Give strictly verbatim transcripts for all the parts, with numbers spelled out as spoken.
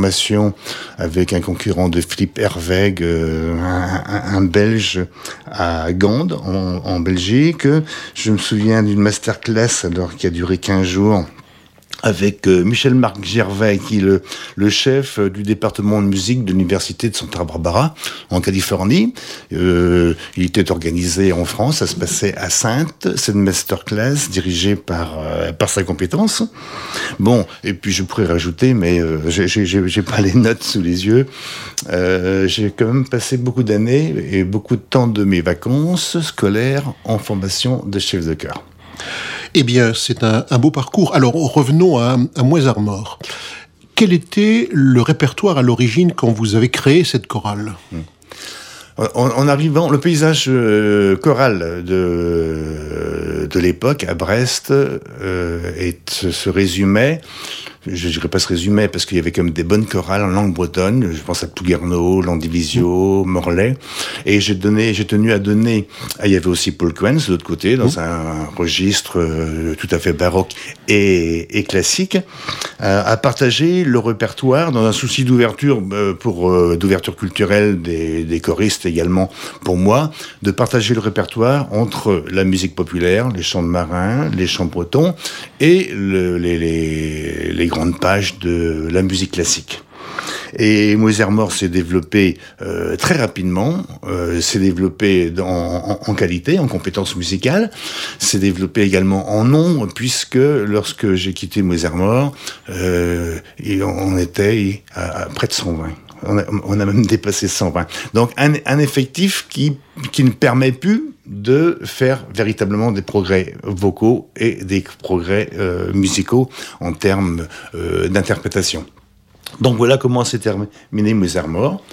formation avec un concurrent de Philippe Herweg, euh, un, un, un Belge à Gand, en, en Belgique. Je me souviens d'une masterclass alors, qui a duré quinze jours. Avec euh, Michel-Marc Gervais, qui est le, le chef euh, du département de musique de l'université de Santa Barbara, en Californie. Euh, il était organisé en France, ça se passait à Saintes. C'est une masterclass dirigée par, euh, par sa compétence. Bon, et puis je pourrais rajouter, mais euh, j'ai, j'ai, j'ai pas les notes sous les yeux. Euh, j'ai quand même passé beaucoup d'années et beaucoup de temps de mes vacances scolaires en formation de chef de chœur. Eh bien, c'est un, un beau parcours. Alors, revenons à, à Moisarmort. Quel était le répertoire à l'origine quand vous avez créé cette chorale ? En, en arrivant, le paysage euh, choral de, de l'époque à Brest euh, est, se résumait, je ne dirais pas se résumait parce qu'il y avait quand même des bonnes chorales en langue bretonne, je pense à Plouguerneau, Landivisio, Morlaix, et j'ai donné, j'ai tenu à donner, ah, il y avait aussi Paul Quenz de l'autre côté, dans mmh. un registre euh, tout à fait baroque et, et classique, euh, à partager le répertoire dans un souci d'ouverture, euh, pour euh, d'ouverture culturelle des, des choristes également pour moi, de partager le répertoire entre la musique populaire, les chants de marins, les chants bretons et le, les, les, les grandes pages de la musique classique. Et Moisarmort s'est développé euh, très rapidement, euh, s'est développé dans, en, en qualité, en compétences musicales, s'est développé également en nombre, puisque lorsque j'ai quitté Moisarmort, euh, on était à, à près de cent vingt. On a, on a même dépassé cent vingt. Donc un, un effectif qui, qui ne permet plus de faire véritablement des progrès vocaux et des progrès euh, musicaux en termes euh, d'interprétation. Donc voilà comment s'est terminé Moisarmort.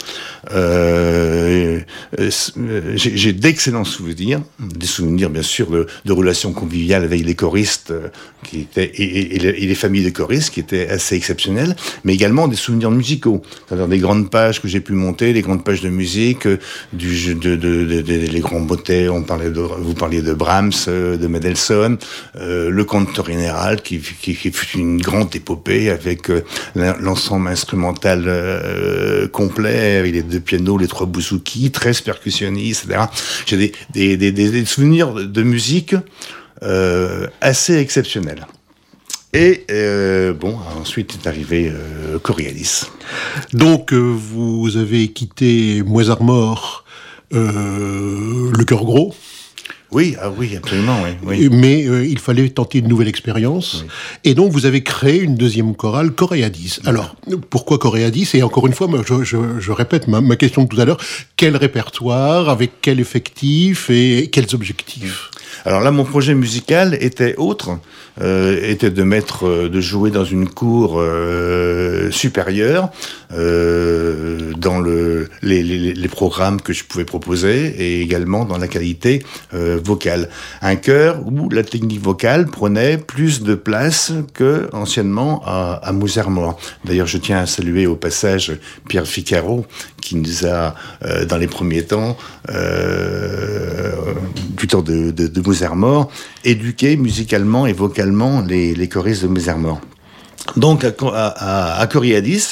Euh, euh, j'ai, j'ai d'excellents souvenirs, des souvenirs bien sûr de, de relations conviviales avec les choristes euh, qui étaient, et, et, et, les, et les familles de choristes qui étaient assez exceptionnelles, mais également des souvenirs musicaux, c'est-à-dire des grandes pages que j'ai pu monter, des grandes pages de musique, euh, du, de, de, de, de, de, les grands motets, on parlait de, vous parliez de Brahms, euh, de Mendelssohn, euh, le cantor général qui, qui, qui fut une grande épopée avec euh, l'ensemble instrumental euh, complet, avec les deux pianos, les trois bouzouki, treize percussionnistes, et cetera. J'ai des, des, des, des, des souvenirs de musique euh, assez exceptionnels. Et euh, bon, ensuite est arrivé euh, Coriolis. Donc, euh, vous avez quitté Moisarmort, euh, le cœur gros. Oui, ah oui, absolument, oui. oui. Mais euh, il fallait tenter une nouvelle expérience. Oui. Et donc, vous avez créé une deuxième chorale, Coréadis. Oui. Alors, pourquoi Coréadis ? Et encore une fois, je, je, je répète ma, ma question de tout à l'heure. Quel répertoire, avec quel effectif et quels objectifs ? Alors là, mon projet musical était autre, euh, était de mettre, euh, de jouer dans une cour euh, supérieure, euh, dans le, les, les, les programmes que je pouvais proposer, et également dans la qualité euh, vocale. Un chœur où la technique vocale prenait plus de place que anciennement à, à Moisarmort. D'ailleurs, je tiens à saluer au passage Pierre Ficaro, qui nous a, euh, dans les premiers temps, euh, du temps de, de, de Moisarmort, éduqué musicalement et vocalement les, les choristes de Moisarmort. Donc, à, à, à Coréadis,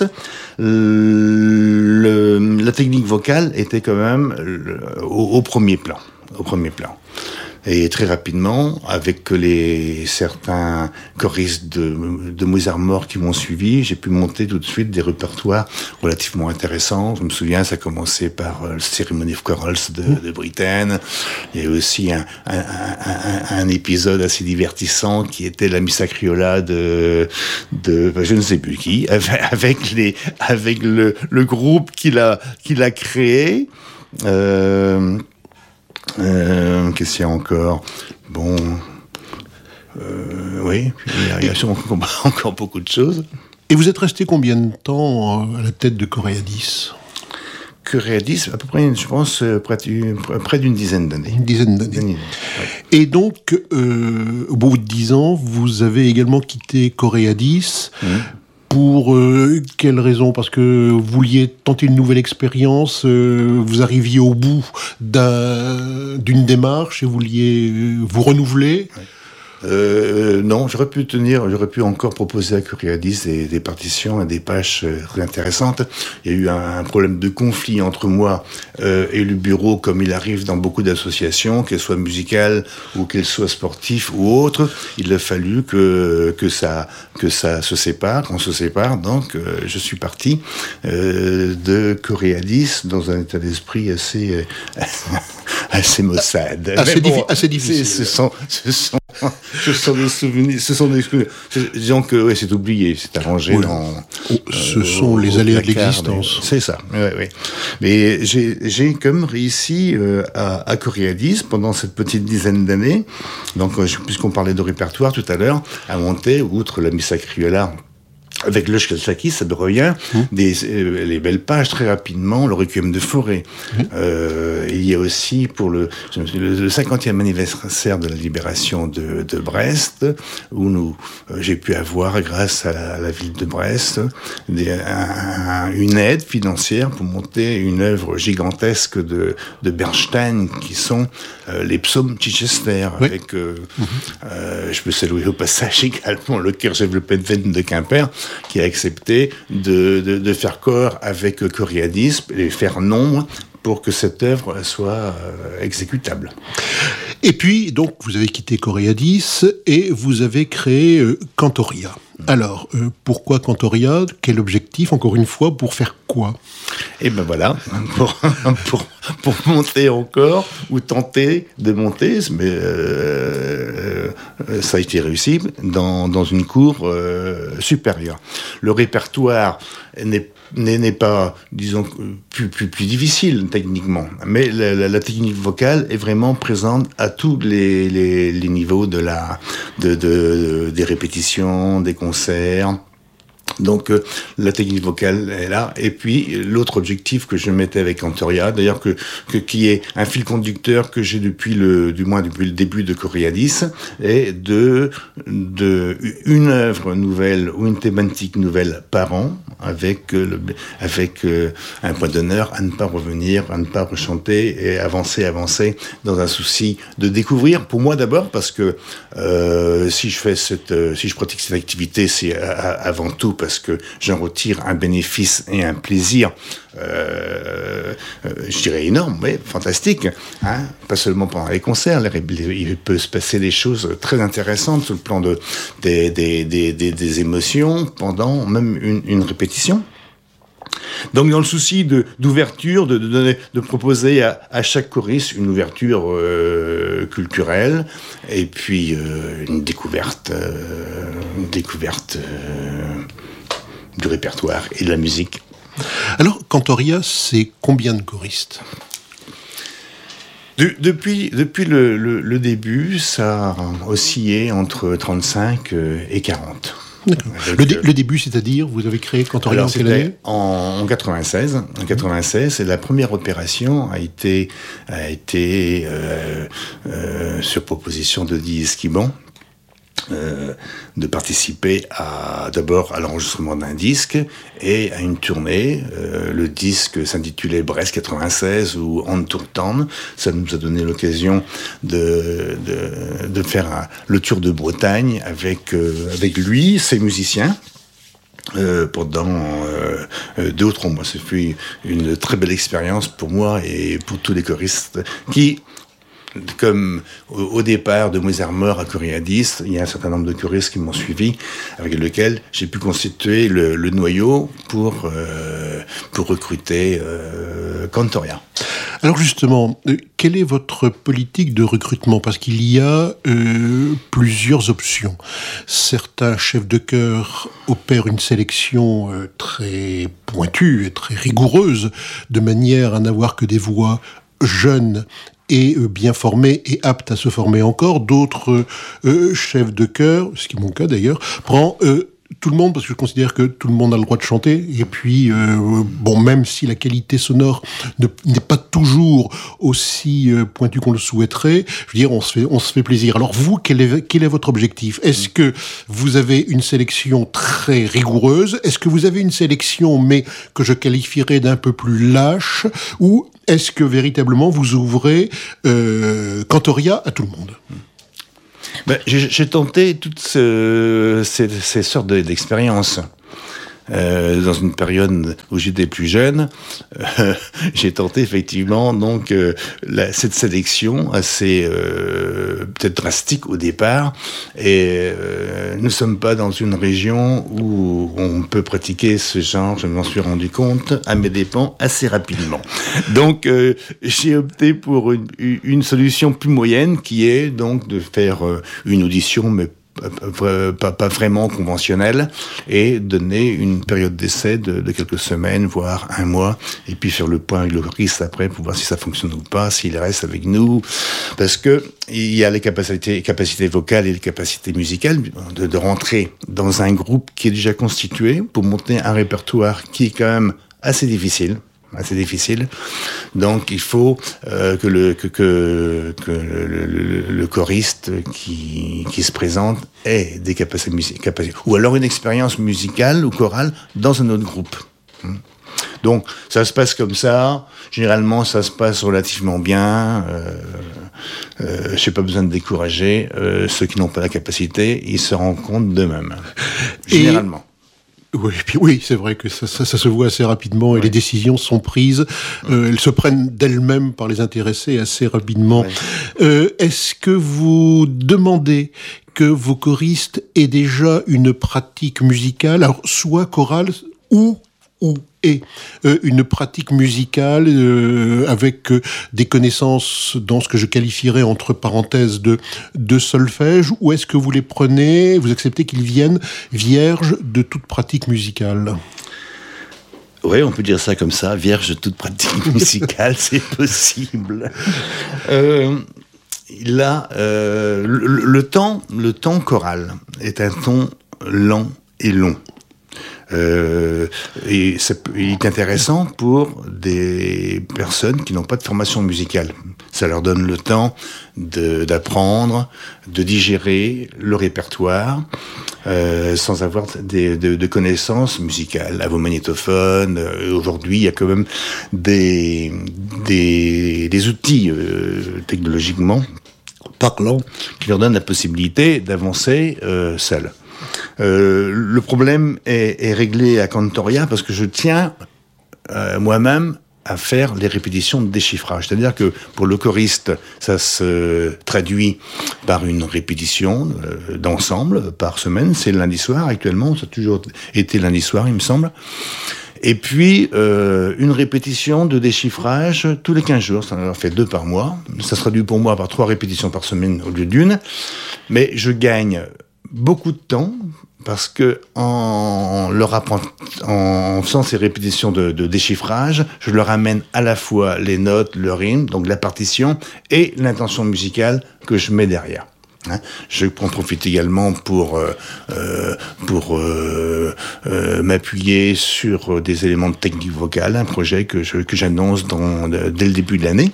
le, la technique vocale était quand même le, au, au premier plan, au premier plan. Et très rapidement, avec les certains choristes de, de Moisarmort qui m'ont suivi, j'ai pu monter tout de suite des répertoires relativement intéressants. Je me souviens, ça a commencé par le Ceremony of Chorals de, de Britten. Il y a aussi un, un, un, un épisode assez divertissant qui était la Missa Criolla de, de je ne sais plus qui, avec, les, avec le, le groupe qu'il a, qu'il a créé. Euh, Euh, qu'est-ce qu'il y a encore ? Bon, euh, oui, il y a, il y a sûrement encore beaucoup de choses. Et vous êtes resté combien de temps à la tête de Coréadis ? Coréadis, à peu près, je pense, près, près d'une dizaine d'années. Une dizaine d'années. Ouais. Et donc, euh, au bout de dix ans, vous avez également quitté Coréadis. Mmh. Pour euh, quelle raison ? Parce que vous vouliez tenter une nouvelle expérience, euh, vous arriviez au bout d'un, d'une démarche et vous vouliez vous renouveler. Euh, non, j'aurais pu tenir, j'aurais pu encore proposer à Coriadis des, des partitions et des pages euh, très intéressantes. Il y a eu un, un problème de conflit entre moi euh, et le bureau, comme il arrive dans beaucoup d'associations, qu'elles soient musicales ou qu'elles soient sportives ou autres. Il a fallu que que ça que ça se sépare, qu'on se sépare. Donc, euh, je suis parti euh, de Coriadis dans un état d'esprit assez euh, assez maussade. Assez, bon, diffi- assez difficile. Ce sont, ce sont Ce sont des souvenirs, ce sont des souvenirs. Disons que ouais, c'est oublié, c'est arrangé oui. dans. Oh, ce euh, sont au, les aléas de l'existence. C'est ça. Ouais, ouais. Mais j'ai, j'ai quand même réussi euh, à, à Coriadis pendant cette petite dizaine d'années. Donc, euh, puisqu'on parlait de répertoire tout à l'heure, à monter, outre la Missa Criolla, avec le Shkalchaki, ça me revient, mmh. des, euh, les belles pages, très rapidement, le Requiem de Fauré. Mmh. Euh, il y a aussi, pour le, le cinquantième anniversaire de la libération de, de Brest, où nous, euh, j'ai pu avoir, grâce à la, à la ville de Brest, des, un, une aide financière pour monter une œuvre gigantesque de, de Bernstein, qui sont euh, les psaumes Chichester, oui. avec, euh, mmh. euh, je peux saluer au passage également le Kirchhoff-le-Penven de Quimper, qui a accepté de, de, de faire corps avec Coriadis et faire nombre pour que cette œuvre soit euh, exécutable. Et puis, donc, vous avez quitté Coriadis et vous avez créé euh, Cantoria. Alors, euh, pourquoi Cantoria ? Quel objectif, encore une fois, pour faire quoi ? Eh ben voilà, pour, pour, pour monter encore, ou tenter de monter, mais euh, euh, ça a été réussi, dans, dans une cour euh, supérieure. Le répertoire n'est N'est, n'est pas, disons, plus, plus, plus difficile techniquement, mais la, la, la technique vocale est vraiment présente à tous les, les, les niveaux de la, de, de, de, des répétitions, des concerts. Donc euh, la technique vocale est là, et puis l'autre objectif que je mettais avec Cantoria, d'ailleurs que, que qui est un fil conducteur que j'ai depuis le du moins depuis le début de Coriadis, est de de une œuvre nouvelle ou une thématique nouvelle par an, avec euh, le, avec euh, un point d'honneur à ne pas revenir, à ne pas rechanter et avancer avancer dans un souci de découvrir. Pour moi d'abord, parce que euh, si je fais cette euh, si je pratique cette activité, c'est à, à, avant tout parce que j'en retire un bénéfice et un plaisir, euh, euh, je dirais énorme, mais fantastique. Hein, pas seulement pendant les concerts, les, les, il peut se passer des choses très intéressantes sur le plan de, des, des, des, des, des émotions pendant même une, une répétition. Donc, dans le souci de, d'ouverture, de, de, donner, de proposer à, à chaque choriste une ouverture euh, culturelle et puis euh, une découverte, euh, une découverte euh, du répertoire et de la musique. Alors, Cantoria, c'est combien de choristes ? de, depuis, depuis le, le, le début, ça a oscillé entre trente-cinq et quarante. D'accord. Le, dé- le début, c'est-à-dire, vous avez créé Cantoria en quelle année ? En quatre-vingt-seize. En quatre-vingt-seize, et la première opération a été, a été euh, euh, sur proposition de Didier Esquibon, euh, de participer à, d'abord à l'enregistrement d'un disque et à une tournée. Euh, le disque s'intitulait Brest quatre-vingt-seize ou On Tour Town. Ça nous a donné l'occasion de, de, de faire un, le tour de Bretagne avec, euh, avec lui, ses musiciens. Euh, pendant euh, deux ou trois mois. Ça fait une très belle expérience pour moi et pour tous les choristes qui, comme au, au départ de Moïse Armor à Coriadis, il y a un certain nombre de choristes qui m'ont suivi, avec lesquels j'ai pu constituer le, le noyau pour, euh, pour recruter euh, Cantoria. Alors justement, euh, quelle est votre politique de recrutement ? Parce qu'il y a euh, plusieurs options. Certains chefs de chœur opèrent une sélection euh, très pointue et très rigoureuse, de manière à n'avoir que des voix jeunes et euh, bien formés et aptes à se former encore. D'autres euh, chefs de chœur, ce qui est mon cas d'ailleurs, prend euh, tout le monde, parce que je considère que tout le monde a le droit de chanter, et puis, euh, bon, même si la qualité sonore ne, n'est pas toujours aussi euh, pointue qu'on le souhaiterait, je veux dire, on se fait, on se fait plaisir. Alors vous, quel est, quel est votre objectif ? Est-ce que vous avez une sélection très rigoureuse ? Est-ce que vous avez une sélection, mais que je qualifierais d'un peu plus lâche ? Ou est-ce que véritablement vous ouvrez euh, Cantoria à tout le monde ? Ben, j'ai, j'ai tenté toutes ce, ces, ces sortes de, d'expériences. Euh, dans une période où j'étais plus jeune, euh, j'ai tenté effectivement donc euh, la, cette sélection assez euh, peut-être drastique au départ. Et euh, nous ne sommes pas dans une région où on peut pratiquer ce genre. Je m'en suis rendu compte à mes dépens assez rapidement. Donc euh, j'ai opté pour une, une solution plus moyenne, qui est donc de faire euh, une audition, mais Pas, pas vraiment conventionnel, et donner une période d'essai de, de quelques semaines, voire un mois, et puis faire le point avec le choriste après pour voir si ça fonctionne ou pas, s'il reste avec nous, parce que il y a les capacités, les capacités vocales et les capacités musicales de, de rentrer dans un groupe qui est déjà constitué pour monter un répertoire qui est quand même assez difficile. assez difficile. Donc il faut euh, que le que que, que le, le, le choriste qui qui se présente ait des capacités capacités ou alors une expérience musicale ou chorale dans un autre groupe. Donc ça se passe comme ça. Généralement ça se passe relativement bien. Euh, euh, j'ai pas besoin de décourager euh, ceux qui n'ont pas la capacité. Ils se rendent compte d'eux-mêmes. Généralement. Et... Oui, puis oui, c'est vrai que ça, ça, ça se voit assez rapidement, et oui. Les décisions sont prises. Euh, elles se prennent d'elles-mêmes par les intéressés assez rapidement. Oui. Euh, est-ce que vous demandez que vos choristes aient déjà une pratique musicale, alors soit chorale ou ou et euh, une pratique musicale euh, avec euh, des connaissances dans ce que je qualifierais entre parenthèses de, de solfège, ou est-ce que vous les prenez, vous acceptez qu'ils viennent vierges de toute pratique musicale ? Oui, on peut dire ça comme ça, vierge de toute pratique musicale, c'est possible. Euh, là, euh, le, le temps, le temps choral est un ton lent et long. Euh, et c'est, il est intéressant pour des personnes qui n'ont pas de formation musicale. Ça leur donne le temps de, d'apprendre, de digérer le répertoire euh, sans avoir des, de, de connaissances musicales. À vos magnétophones, euh, aujourd'hui, il y a quand même des, des, des outils euh, technologiquement parlant qui leur donnent la possibilité d'avancer euh, seuls. Euh, le problème est, est réglé à Cantoria parce que je tiens euh, moi-même à faire les répétitions de déchiffrage. C'est-à-dire que pour le choriste, ça se traduit par une répétition euh, d'ensemble par semaine. C'est le lundi soir actuellement, ça a toujours été lundi soir, il me semble. Et puis, euh, une répétition de déchiffrage tous les quinze jours. Ça en fait deux par mois. Ça se traduit pour moi par trois répétitions par semaine au lieu d'une. Mais je gagne beaucoup de temps, parce que en leur apprenant, en faisant ces répétitions de, de déchiffrage, je leur amène à la fois les notes, le rythme, donc la partition, et l'intention musicale que je mets derrière. Hein, je en profite également pour euh, euh, pour euh, euh, m'appuyer sur des éléments de technique vocale, un projet que je que j'annonce dans, dès le début de l'année.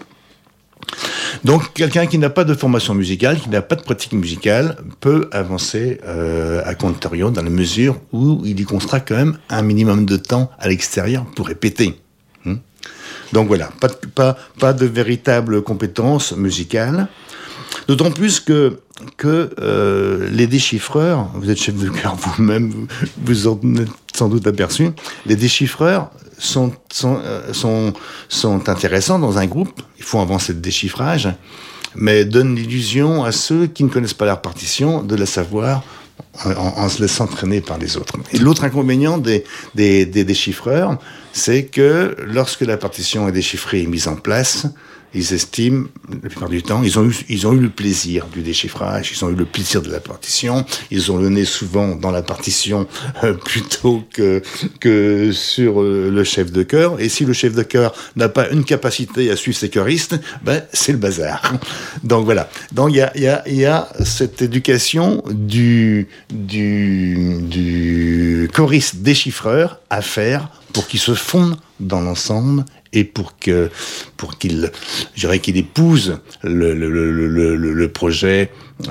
Donc, quelqu'un qui n'a pas de formation musicale, qui n'a pas de pratique musicale, peut avancer euh, à Cantoria dans la mesure où il y consacre quand même un minimum de temps à l'extérieur pour répéter. Hum. Donc voilà, pas de, pas, pas de véritable compétence musicale. D'autant plus que, que euh, les déchiffreurs, vous êtes chef de chœur vous-même, vous, vous en êtes sans doute aperçu, les déchiffreurs sont, sont, euh, sont, sont intéressants dans un groupe, il faut avancer le déchiffrage, mais donnent l'illusion à ceux qui ne connaissent pas leur partition de la savoir en, en se laissant traîner par les autres. Et l'autre inconvénient des, des, des déchiffreurs, c'est que lorsque la partition est déchiffrée et mise en place, ils estiment, la plupart du temps, ils ont eu, ils ont eu le plaisir du déchiffrage, ils ont eu le plaisir de la partition, ils ont le nez souvent dans la partition euh, plutôt que, que sur euh, le chef de chœur. Et si le chef de chœur n'a pas une capacité à suivre ses choristes, ben, c'est le bazar. Donc voilà. Donc il y a, il y a, il y a cette éducation du, du, du choriste déchiffreur à faire pour qu'il se fonde dans l'ensemble et pour que, pour qu'il, je dirais qu'il épouse le, le, le, le, le projet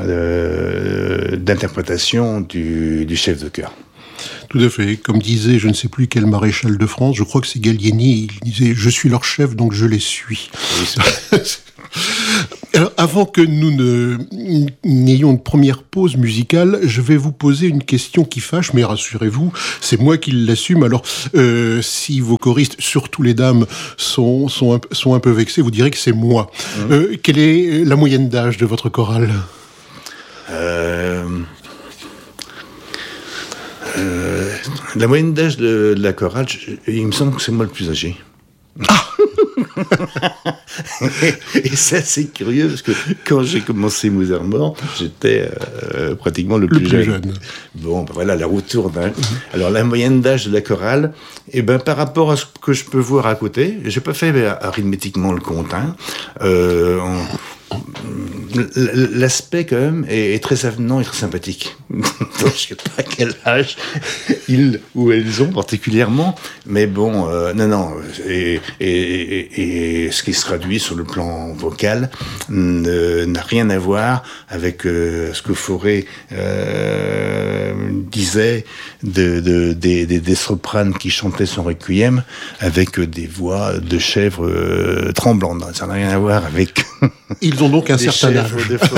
euh, d'interprétation du, du chef de chœur. Tout à fait. Comme disait, je ne sais plus quel maréchal de France, je crois que c'est Gallieni, il disait « Je suis leur chef, donc je les suis ». Oui, c'est vrai. Alors, avant que nous ne, n'ayons une première pause musicale, je vais vous poser une question qui fâche, mais rassurez-vous, c'est moi qui l'assume. Alors, euh, si vos choristes, surtout les dames, sont, sont, un, sont un peu vexés, vous direz que c'est moi. Mmh. Euh, quelle est la moyenne d'âge de votre chorale ? euh... Euh, la moyenne d'âge de, de la chorale, je, il me semble que c'est moi le plus âgé. Ah et, et c'est assez curieux parce que quand j'ai commencé Mozart-Mort, j'étais euh, pratiquement le plus, le plus jeune. jeune. Bon, ben voilà, la roue tourne. Hein. Mm-hmm. Alors la moyenne d'âge de la chorale, eh ben par rapport à ce que je peux voir à côté, j'ai pas fait ben, arithmétiquement le compte. Hein, euh, on, l'aspect quand même est, est très avenant et très sympathique. Donc je sais pas quel âge ils ou elles ont particulièrement, mais bon, euh, non, non, et, et, et, et ce qui se traduit sur le plan vocal ne, n'a rien à voir avec euh, ce que Fauré euh, disait de, de, des, des, des sopranes qui chantaient son requiem avec des voix de chèvres euh, tremblantes. Ça n'a rien à voir avec... Ils ont donc un certain âge.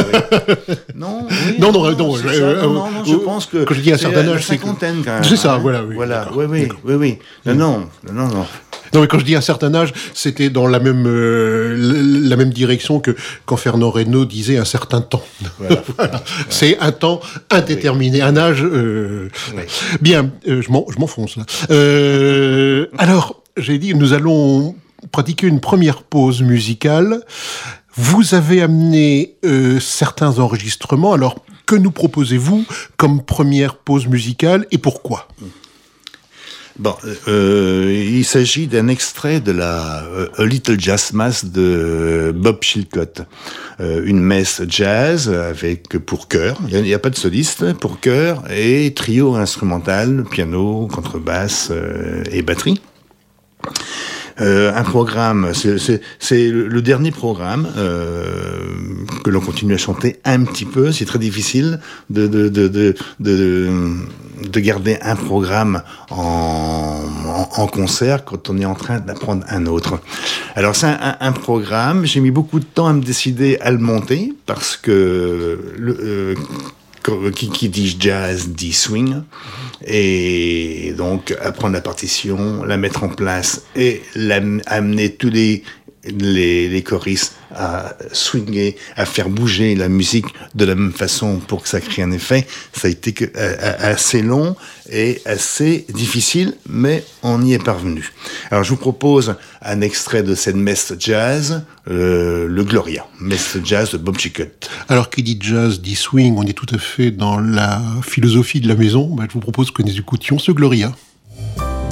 non, oui, non, non, non, non, ça, euh, non, non, non, je pense que quand je dis un certain âge, c'est cinquantaine quand même. C'est ça, hein, voilà, oui. Voilà, oui, oui, oui, oui. Non, non, non, non. Non, mais quand je dis un certain âge, c'était dans la même euh, la même direction que quand Fernand Reynaud disait un certain temps. Voilà. Voilà. Voilà. C'est un temps indéterminé, oui. Un âge. Euh... Oui. Bien, euh, je, m'en, je m'enfonce là. Euh, alors, j'ai dit, nous allons pratiquer une première pause musicale. Vous avez amené euh, certains enregistrements. Alors, que nous proposez-vous comme première pause musicale et pourquoi ? Bon, euh, il s'agit d'un extrait de la euh, A Little Jazz Mass de Bob Chilcott, euh, une messe jazz avec pour chœur. Il n'y a, a pas de soliste, pour chœur et trio instrumental, piano, contrebasse euh, et batterie. Euh, un programme, c'est, c'est, c'est le dernier programme euh, que l'on continue à chanter un petit peu. C'est très difficile de de de de de, de garder un programme en, en en concert quand on est en train d'apprendre un autre. Alors c'est un, un, un programme. J'ai mis beaucoup de temps à me décider à le monter parce que le euh, Qui, qui dit jazz dit swing, et donc apprendre la partition, la mettre en place et amener tous les les, les choristes à swinger, à faire bouger la musique de la même façon pour que ça crée un effet. Ça a été que, euh, assez long et assez difficile, mais on y est parvenu. Alors je vous propose un extrait de cette messe jazz, euh, le Gloria, messe jazz de Bob Chilcott. Alors qui dit jazz dit swing, on est tout à fait dans la philosophie de la maison. Ben, je vous propose que nous écoutions ce Gloria.